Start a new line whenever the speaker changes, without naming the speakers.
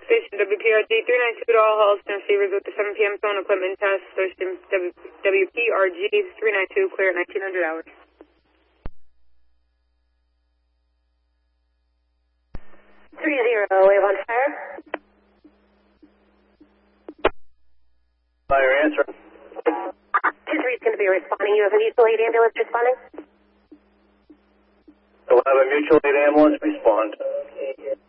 Station WPRG 392 to all Halston receivers with the 7 p.m. phone equipment test. Station WPRG 392 clear at 1900 hours.
30, wave on fire.
Fire answer.
2-3 is going to be responding. You have a mutual aid ambulance responding?
So we'll have a mutual aid ambulance respond.